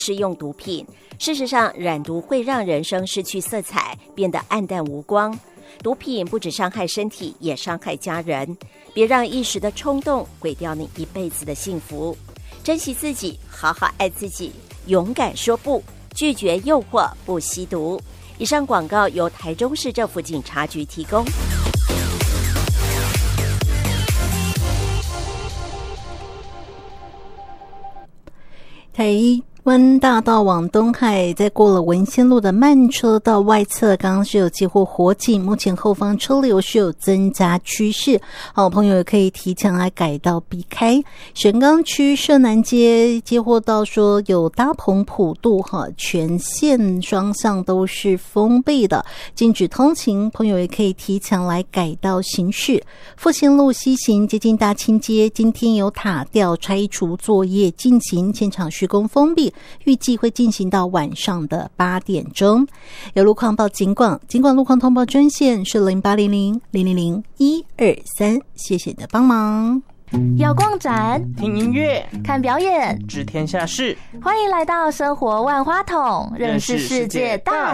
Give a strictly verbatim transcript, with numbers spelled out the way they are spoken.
是用毒品。事实上，染毒会让人生失去色彩，变得暗淡无光。毒品不只伤害身体，也伤害家人。别让一时的冲动毁掉你一辈子的幸福。珍惜自己，好好爱自己，勇敢说不，拒绝诱惑，不吸毒。以上广告由台中市政府警察局提供。 台湾大道往东海，在过了文仙路的慢车道外侧，刚刚是有接获火警，目前后方车流是有增加趋势，好朋友也可以提前来改道避开。神冈区社南街接获到说有搭棚普渡哈，全线双向都是封闭的，禁止通行，朋友也可以提前来改道行驶。复兴路西行接近大清街，今天有塔吊拆除作业进行，现场施工封闭，预计会进行到晚上的八点钟。有路况报警广，警广路况通报专线是零八零零零零零一二三，谢谢你的帮忙。 要逛展、 听音乐、 看表演、 知天下事， 欢迎来到生活万花筒，认识世界大